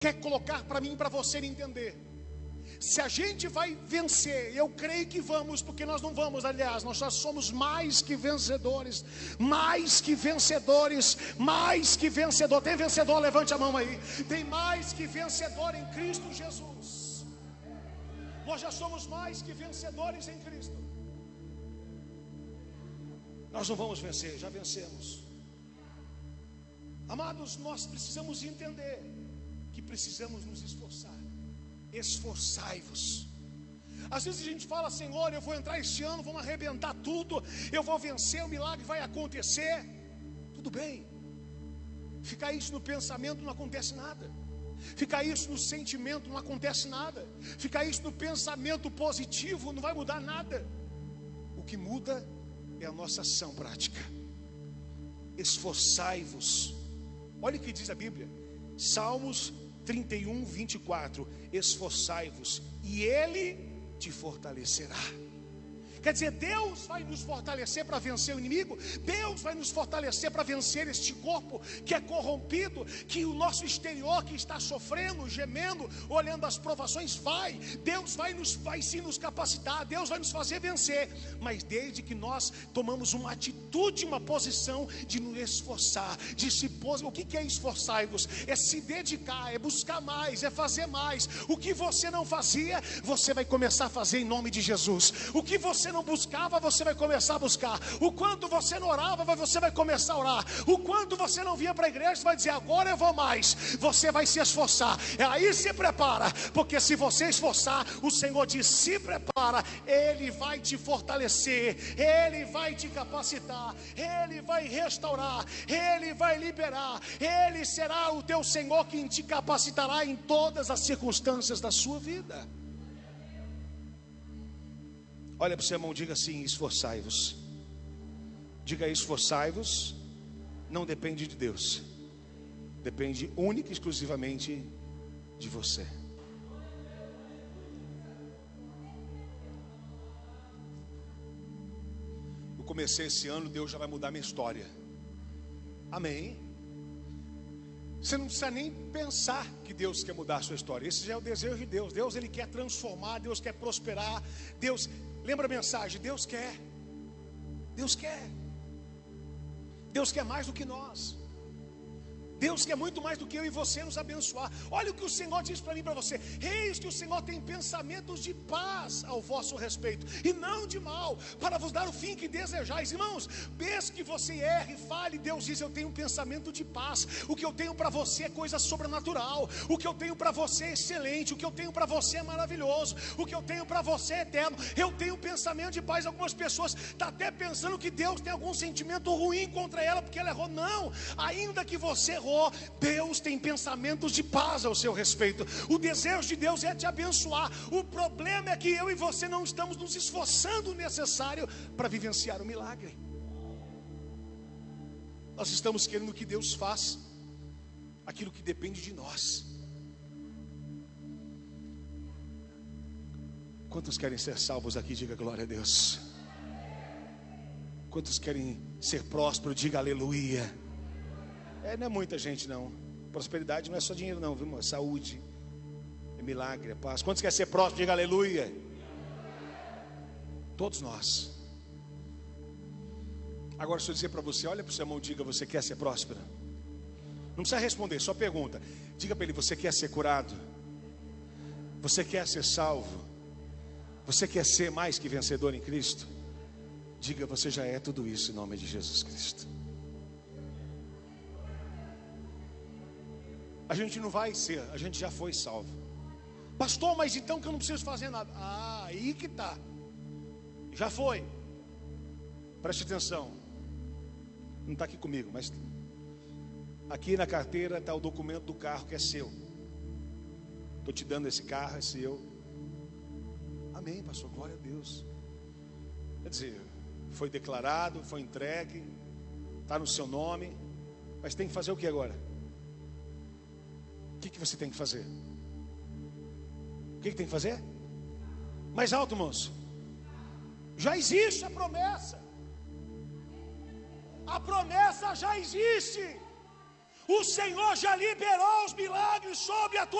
quer colocar para mim e para você entender. Se a gente vai vencer, eu creio que vamos, porque nós não vamos, aliás, nós já somos mais que vencedores, mais que vencedores, mais que vencedor. Tem vencedor? Levante a mão aí. Tem mais que vencedor em Cristo Jesus. Nós já somos mais que vencedores em Cristo. Nós não vamos vencer, já vencemos. Amados, nós precisamos entender que precisamos nos esforçar. Esforçai-vos. Às vezes a gente fala: Senhor, eu vou entrar este ano, vamos arrebentar tudo, eu vou vencer, o milagre vai acontecer. Tudo bem. Ficar isso no pensamento não acontece nada. Ficar isso no sentimento não acontece nada. Ficar isso no pensamento positivo não vai mudar nada. O que muda é a nossa ação prática. Esforçai-vos. Olha o que diz a Bíblia, Salmos 31, 24: esforçai-vos e Ele te fortalecerá. Quer dizer, Deus vai nos fortalecer para vencer o inimigo. Deus vai nos fortalecer para vencer este corpo que é corrompido, que o nosso exterior que está sofrendo, gemendo, olhando as provações. Deus vai sim nos capacitar, Deus vai nos fazer vencer, mas desde que nós tomamos uma atitude, uma posição de nos esforçar, de se pôr. O que é esforçar-vos? É se dedicar, é buscar mais, é fazer mais. O que você não fazia, você vai começar a fazer em nome de Jesus. O que você não buscava, você vai começar a buscar. O quanto você não orava, você vai começar a orar. O quanto você não vinha para a igreja, você vai dizer: agora eu vou mais. Você vai se esforçar. Aí se prepara, porque se você esforçar, o Senhor diz: se prepara, Ele vai te fortalecer, Ele vai te capacitar, Ele vai restaurar, Ele vai liberar, Ele será o teu Senhor quem te capacitará em todas as circunstâncias da sua vida. Olha para o seu irmão, diga assim: esforçai-vos. Diga: esforçai-vos. Não depende de Deus, depende única e exclusivamente de você. Eu comecei esse ano, Deus já vai mudar minha história. Amém. Você não precisa nem pensar que Deus quer mudar a sua história. Esse já é o desejo de Deus. Deus, Ele quer transformar, Deus quer prosperar. Deus, lembra a mensagem? Deus quer. Deus quer. Deus quer mais do que nós. Deus quer muito mais do que eu e você nos abençoar. Olha o que o Senhor diz para mim e para você: eis que o Senhor tem pensamentos de paz ao vosso respeito, e não de mal, para vos dar o fim que desejais. Irmãos, desde que você erre e fale, Deus diz: eu tenho um pensamento de paz. O que eu tenho para você é coisa sobrenatural. O que eu tenho para você é excelente. O que eu tenho para você é maravilhoso. O que eu tenho para você é eterno. Eu tenho um pensamento de paz. Algumas pessoas estão até pensando que Deus tem algum sentimento ruim contra ela porque ela errou. Não, ainda que você errou, Deus tem pensamentos de paz ao seu respeito. O desejo de Deus é te abençoar. O problema é que eu e você não estamos nos esforçando o necessário para vivenciar o milagre. Nós estamos querendo que Deus faça aquilo que depende de nós. Quantos querem ser salvos aqui? Diga glória a Deus. Quantos querem ser prósperos? Diga aleluia. Não é muita gente não. Prosperidade não é só dinheiro não, viu? É saúde, é milagre, é paz. Quantos querem ser prósperos? Diga aleluia. Todos nós. Agora se eu dizer para você, olha para o seu irmão, diga: você quer ser próspero? Não precisa responder, só pergunta. Diga para ele: você quer ser curado? Você quer ser salvo? Você quer ser mais que vencedor em Cristo? Diga: você já é tudo isso em nome de Jesus Cristo. A gente não vai ser, a gente já foi salvo. Pastor, mas então que eu não preciso fazer nada. Aí que está. Já foi. Preste atenção. Não está aqui comigo, mas aqui na carteira está o documento do carro que é seu. Estou te dando esse carro, é seu. Amém, pastor, glória a Deus. Quer dizer, foi declarado, foi entregue, está no seu nome. Mas tem que fazer o que agora? O que você tem que fazer? O que tem que fazer? Mais alto, moço. Já existe a promessa. A promessa já existe. o Senhor já liberou os milagres sobre a tua